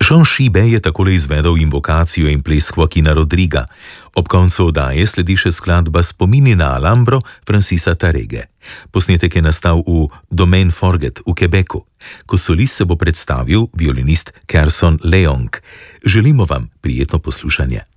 Jean Chibe je takole izvedel invokacijo in ples Joaquina Rodriga. Ob koncu oddaje sledi še skladba Spomini na Alhambro Francisa Tarrege. Posnetek je nastal v Domaine Forget v Quebecu. Ko solist se bo predstavil violinist Kerson Leong. Želimo vam prijetno poslušanje.